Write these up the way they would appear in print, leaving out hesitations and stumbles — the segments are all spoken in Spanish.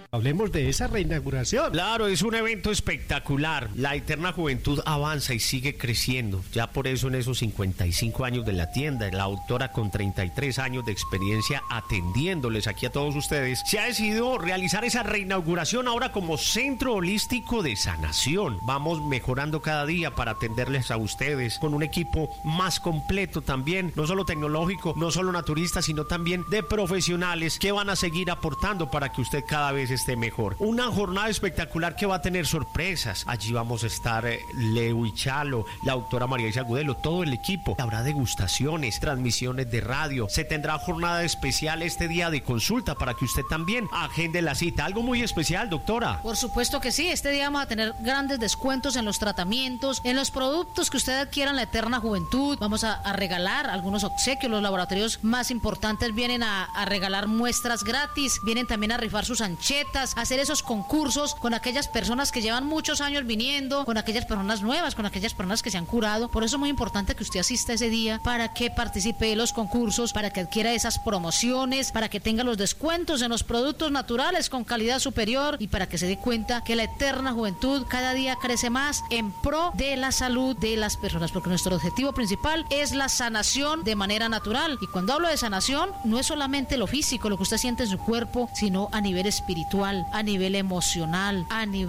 Hablemos de esa reinauguración. Claro, es un evento espectacular. La Eterna Juventud avanza y sigue creciendo. Ya por eso en esos 55 años de la tienda, la autora con 33 años de experiencia atendiéndoles aquí a todos ustedes, se ha decidido realizar esa reinauguración ahora como centro holístico de sanación. Vamos mejorando cada día para atenderles a ustedes con un equipo más completo también, no solo tecnológico, no solo naturista, sino también de profesionales que van a seguir aportando para que usted cada vez esté mejor. Una jornada espectacular que va a tener sorpresas. Allí vamos a estar Leo y Chalo, la doctora María Isa Agudelo, todo el equipo. Habrá degustaciones, transmisiones de radio. Se tendrá jornada especial este día de consulta para que usted también agende la cita. Algo muy especial, doctora. Por supuesto que sí. Este día vamos a tener grandes descuentos en los tratamientos, en los productos que usted adquiera en la Eterna Juventud. Vamos a regalar algunos obsequios. Los laboratorios más importantes vienen a regalar muestras gratis. Vienen también a rifar sus anchetas, a hacer esos concursos con aquellas personas que llevan muchos años viniendo, con aquellas personas nuevas, con aquellas personas que se han curado. Por eso es muy importante que usted asista ese día para que participe de los concursos, para que adquiera esas promociones, para que tenga los descuentos en los productos naturales con calidad superior y para que se dé cuenta que la Eterna Juventud cada día crece más en pro de la salud de las personas, porque nuestro objetivo principal es la sanación de manera natural. Y cuando hablo de sanación, no es solamente lo físico, lo que usted siente en su cuerpo, sino a nivel espiritual, a nivel emocional,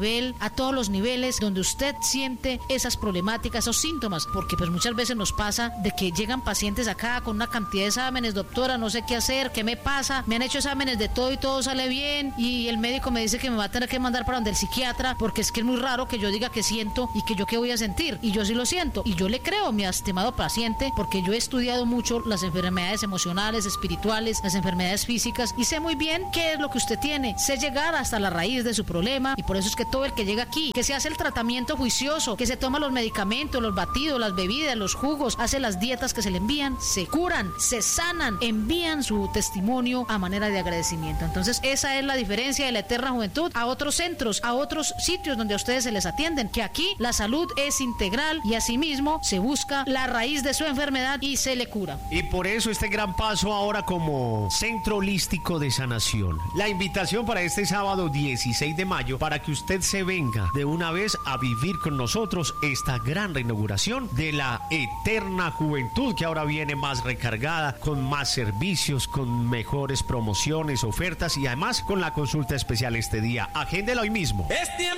a todos los niveles donde usted siente esas problemáticas, esos síntomas, porque pues muchas veces nos pasa de que llegan pacientes acá con una cantidad de exámenes, doctora, no sé qué hacer, qué me pasa, me han hecho exámenes de todo y todo sale bien y el médico me dice que me va a tener que mandar para donde el psiquiatra porque es que es muy raro que yo diga que siento y que yo qué voy a sentir, y yo sí lo siento y yo le creo a mi estimado paciente porque yo he estudiado mucho las enfermedades emocionales, espirituales, las enfermedades físicas y sé muy bien qué es lo que usted tiene, sé llegar hasta la raíz de su problema y por eso es que todo el que llega aquí, que se hace el tratamiento juicioso, que se toma los medicamentos, los batidos, las bebidas, los jugos, hace las dietas que se le envían, se curan, se sanan, envían su testimonio a manera de agradecimiento. Entonces esa es la diferencia de la Eterna Juventud a otros centros, a otros sitios donde a ustedes se les atienden, que aquí la salud es integral y asimismo se busca la raíz de su enfermedad y se le cura. Y por eso este gran paso ahora como centro holístico de sanación. La invitación para este sábado 16 de mayo para que usted se venga de una vez a vivir con nosotros esta gran reinauguración de la Eterna Juventud, que ahora viene más recargada, con más servicios, con mejores promociones, ofertas y además con la consulta especial este día. Agéndela hoy mismo. Es tiempo